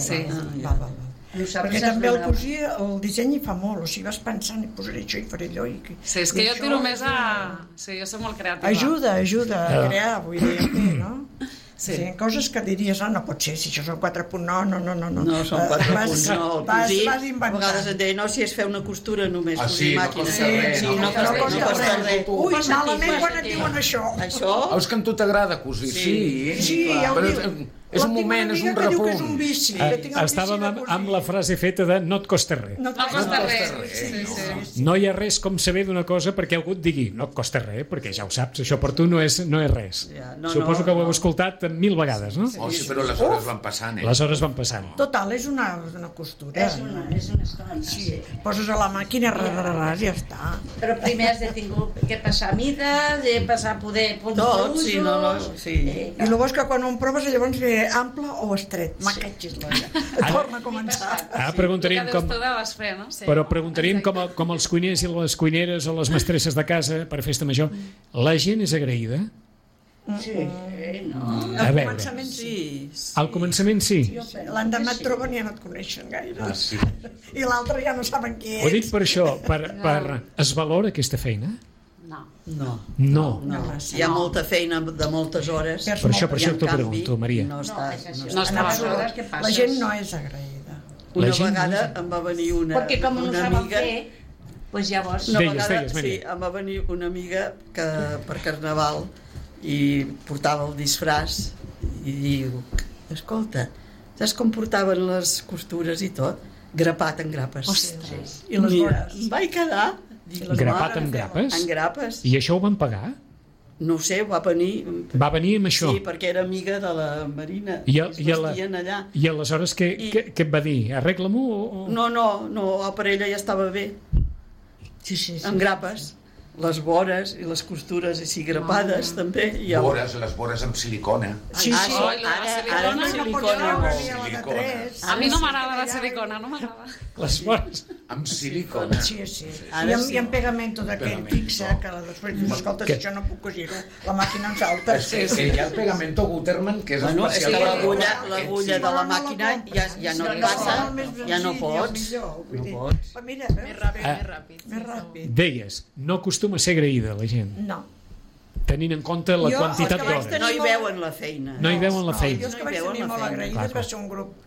Sí. Perquè també el cosí, el disseny hi fa molt, o sigui, vas pensant, posaré això i faré allò. Sí, és que jo tiro més a... Sí, jo soc molt creativa. Ajuda a crear, vull dir, no? Sí. Sí, coses que diries, no pot ser, si això són 4.9, no. No, són 4.9. Vas inventant. A vegades et deia, no, si és fer una costura només, sí, màquina. no costa res. Ui, malament quan et diuen això. Això? És que a tu t'agrada cosir, sí. Sí, ja ho dic. És un moment, és un repunt. Estàvem amb la frase feta de no et costa res. No costa res. No hi ha res com saber d'una cosa perquè algú et digui no et costa res, perquè ja ho saps, això per tu no és res. Suposo que ho heu escoltat 1000 vegades, no? Oh, sí, però les hores van passant, Les hores van passant. Total, és una costura. És una estona. Sí, poses a la màquina, ja està. Però primer has de tingut que passar mides, passar poder punts Tot, sí, sí. I el bo és que quan ho proves llavors ve ample o estret. M'acatxis l'olla. Torna a començar. Preguntaríem com... Però preguntaríem com els cuiners i les cuineres o les mestresses de casa per festa major. La gent és agraïda? Sí, no. Al començament sí. Al començament sí. L'endemà et troben i ja no et coneixen gaire. I l'altre ja no saben qui ets. Ho dic per això, es valora aquesta feina? No. Hi ha molta feina de moltes hores. Per això t'ho pregunto, Maria. No està la gent no és agraïda. Una vegada em va venir una perquè com no saben fer, doncs llavors... Una vegada, sí, em va venir una amiga que per Carnaval i portava el disfraç i diu, escolta, saps com portaven les costures i tot? Grapat en grapes. Ostres. I les vores? Em vaig quedar... Grapat en grapes? En grapes. I això ho van pagar? No ho sé, va venir... Va venir amb això? Sí, perquè era amiga de la Marina. I aleshores què et va dir? Arregla-m'ho? No, per ella ja estava bé. Sí. En grapes. Les vores i les costures així grapades també. Les vores amb silicona. Sí. Ara amb silicona. A mi no m'agrada la silicona, no m'agrada. Les vores amb silicona. Sí. I amb pegamento d'aquell fixe, que després dius, escolta, si això no puc cosir-ho, la màquina em salta. És que hi ha el pegamento Gutermann, que és especial. L'agulla de la màquina ja no et passa, ja no pots. Mira, Més ràpid. Deies, no acostuma a ser agraïda la gent. No. Tenint en compte la quantitat d'hores. No hi veuen la feina. No hi veuen la feina. Jo és que vaig tenir molt agraïdes, va ser un grup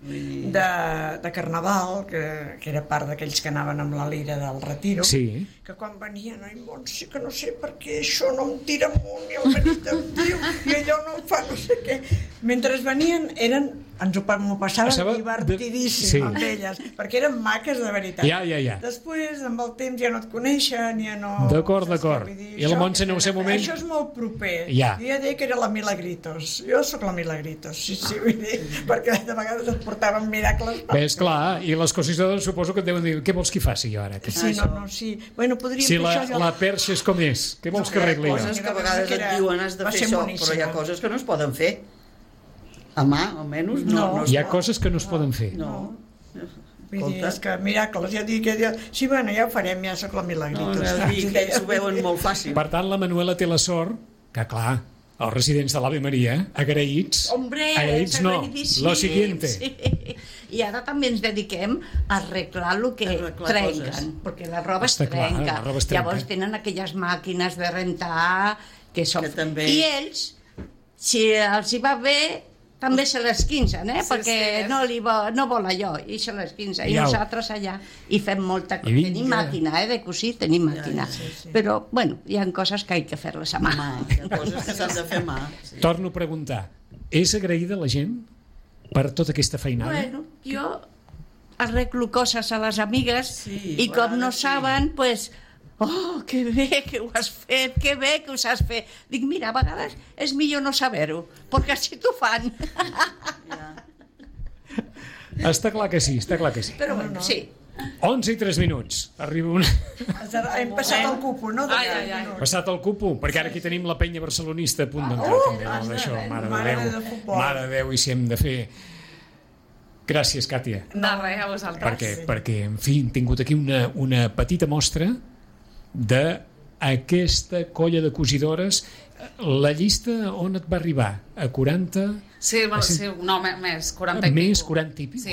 de Carnaval, que era part d'aquells que anaven amb la lira del Retiro, que quan venien, ai, Montse, que no sé per què això no em tira amunt, i el marit em diu, i allò no em fa no sé què. Mentre venien, ens ho passaven divertidíssim amb elles, perquè eren maques de veritat. Ja. Després, amb el temps, ja no et coneixen, ja no... D'acord. I la Montse en el seu moment... Això és molt proper. Ja. Jo ja deia que era la Milagritos. Jo sóc la Milagritos, sí, vull dir, perquè de vegades et portaven miracles. Bé, esclar, i les cosidores suposo que et deuen dir, què vols que hi faci jo ara? Sí. Bueno, podríem si fer això... la perxa és com és, què vols que arregli jo? Hi ha coses que a vegades et diuen has de fer això, però hi ha coses que no es poden fer. A mà, almenys, no. Hi ha coses que no es poden fer. No. Vull dir, és que miracles, ja dic que... Sí, bueno, ja ho farem, ja sóc la Milagritos. Que ells ho veuen molt fàcil. Per tant, la Manuela té la sort que, clar, els residents de l'Ave Maria, agraïts. Hombre, agraïts no, lo siguiente. Sí. I ara també ens dediquem a arreglar el que trenquen, perquè la roba es trenca. Llavors tenen aquelles màquines de rentar que són... I ells, si els hi va bé, també se l'esquinzen, perquè no vol allò, i se l'esquinzen. I nosaltres allà hi fem molta... Tenim màquina, de cosir, tenim màquina. Però, bueno, hi ha coses que hay que fer-les a mà. Hi ha coses que s'han de fer a mà. Torno a preguntar, és agraïda la gent per tota aquesta feinada? Bueno, jo arreglo coses a les amigues i com no saben, doncs... Oh, que bé que ho has fet, que bé que ho saps fer. Dic, mira, a vegades és millor no saber-ho, perquè així t'ho fan. Està clar que sí. Però bueno, sí. 11 i 3 minuts. Arriba una... Hem passat el cupo, no? Passat el cupo, perquè ara aquí tenim la penya barcelonista a punt d'entrar també. D'això, mare de Déu, i si hem de fer... Gràcies, Càtia. De res, a vosaltres. Perquè, en fi, hem tingut aquí una petita mostra d'aquesta colla de cosidores. La llista on et va arribar? A 40? Sí, no, més, 40 i pico. Més 40 i pico? Sí,